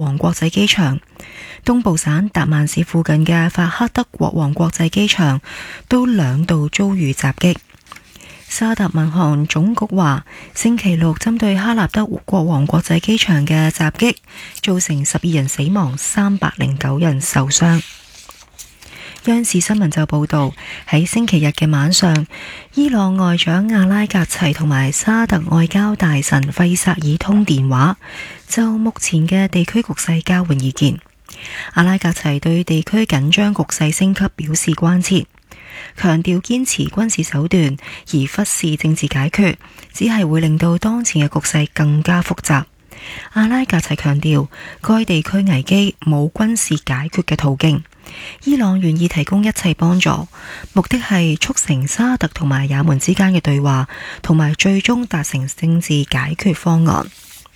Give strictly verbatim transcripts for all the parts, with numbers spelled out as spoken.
王國際機場。東部省達曼市附近嘅法克德國王國際機場都兩度遭遇襲擊。沙特民航總局話，星期六針對哈納德國王國際機場嘅襲擊，造成十二人死亡，三百零九人受傷。央視新聞就報道，喺星期日嘅晚上，伊朗外長阿拉格齊同埋沙特外交大臣費薩爾通電話，就目前嘅地區局勢交換意見。阿拉格齊對地區緊張局勢升級表示關切，強調堅持軍事手段而忽視政治解決，只係會令到當前嘅局勢更加複雜。阿拉格齊強調，該地區危機冇軍事解決嘅途徑，伊朗願意提供一切幫助，目的係促成沙特同埋也門之間嘅對話，同埋最終達成政治解決方案。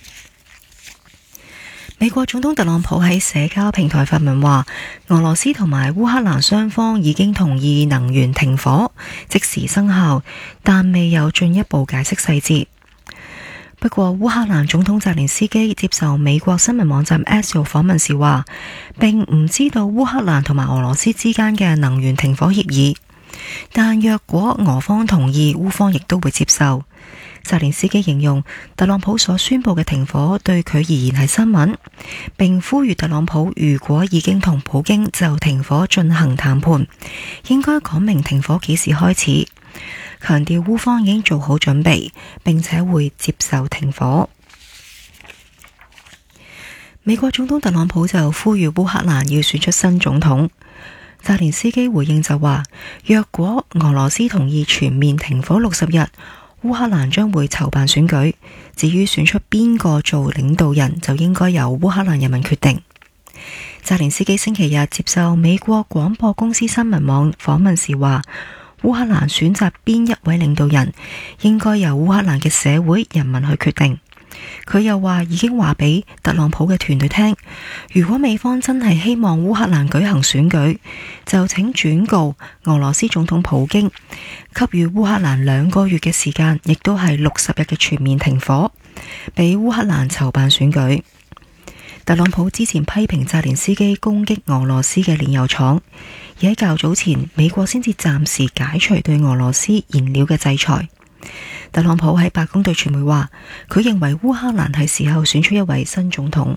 美國總統特朗普喺社交平台發文話，俄羅斯同埋烏克蘭雙方已經同意能源停火，即時生效，但未有進一步解釋細節。不過，烏克蘭總統澤連斯基接受美國新聞網站 Axios 訪問時話，並唔知道烏克蘭同埋俄羅斯之間嘅能源停火協議，但若果俄方同意，烏方亦都會接受。澤連斯基形容特朗普所宣布嘅停火對佢而言係新聞，並呼籲特朗普如果已經同普京就停火進行談判，應該講明停火幾時開始，強調烏方已經做好準備，並且會接受停火。美國總統特朗普就呼籲烏克蘭要選出新總統。澤連斯基回應就話，若果俄羅斯同意全面停火六十日，烏克蘭將會籌辦選舉，至於選出邊個做領導人，就應該由烏克蘭人民決定。澤連斯基星期日接受美國廣播公司新聞網訪問時話，烏克蘭選擇邊一位領導人，應該由烏克蘭嘅社會人民去決定。佢又話已經話俾特朗普嘅團隊聽，如果美方真係希望烏克蘭舉行選舉，就請轉告俄羅斯總統普京，給予烏克蘭兩個月嘅時間，亦都係六十日嘅全面停火，俾烏克蘭籌辦選舉。特朗普之前批評澤連斯基攻擊俄羅斯嘅煉油廠，而喺較早前，美國先至暫時解除對俄羅斯燃料嘅制裁。特朗普喺白宮對傳媒話，佢認為烏克蘭係時候選出一位新總統。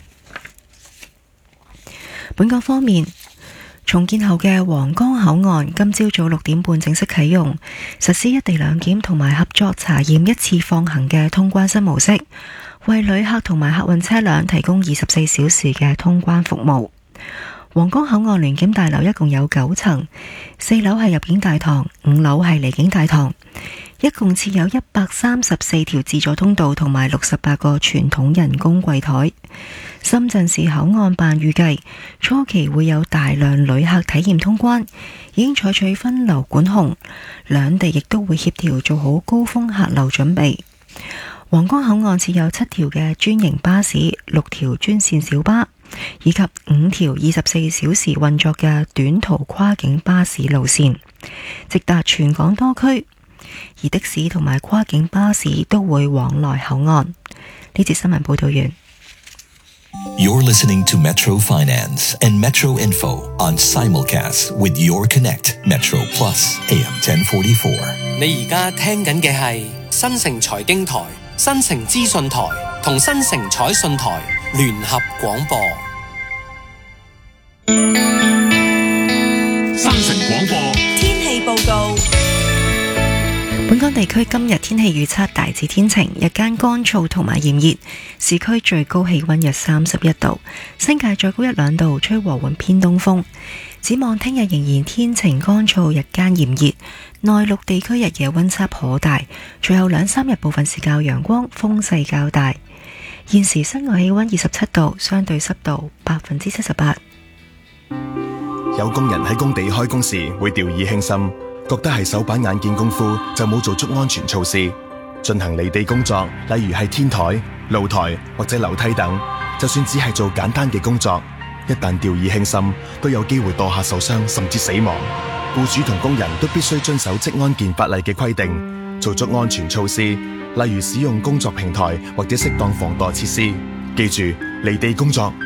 本港方面，重建後嘅皇崗口岸今朝早六點半正式啟用，實施一地兩檢同埋合作查驗一次放行嘅通關新模式，為旅客同埋客運車輛提供二十四小時嘅通關服務。皇崗口岸聯檢大樓一共有九層，四樓係入境大堂，五樓係離境大堂，一共設有一百三十四條自助通道同埋六十八個傳統人工櫃台。深圳市口岸辦預計初期會有大量旅客體驗通關，已經採取分流管控，兩地亦都會協調做好高峰客流準備。皇崗口岸設有七條嘅專營巴士、六條專線小巴，以及五條二十四小時運作嘅短途跨境巴士路線，直達全港多區。而的士同埋跨境巴士都會往來口岸。呢節新聞報道完。 You're listening to Metro Finance and Metro Info on simulcast with Your Connect Metro Plus A M ten forty-four。 你而家聽緊嘅係新城財經台、新城資訊台同新城彩訊台聯合廣播。 新城廣播天氣報告。 本港地區今日天氣預測大致天晴，日間乾燥同埋炎熱，市區最高氣溫約三十一度，新界再高一兩度，吹和緩偏東風。展望聽日仍然天晴乾燥，日間炎熱，內陸地區日夜溫差頗大，隨後兩三日部分時較陽光，風勢較大。現時室外氣溫二十七度，相對濕度百分之七十八。 有工人喺工地開工時會掉以輕心，覺得係手板眼見功夫就冇做足安全措施。進行離地工作，例如係天台、露台或者樓梯等，就算只係做簡單嘅工作，一旦掉以輕心，都有機會墮下受傷甚至死亡。僱主同工人都必須遵守職安健法例嘅規定，做足安全措施，例如使用工作平台或者適當防墮設施。記住，離地工作